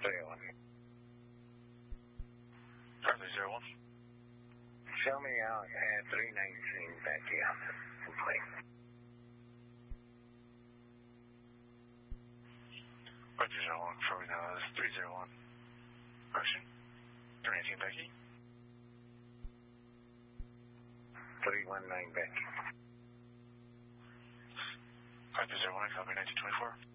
301. 5301. Show me out at 319 Becky on the complaint. 5301, confirming now is 301. Correction. 319 Becky. 319 Becky. 5301, copy 1924.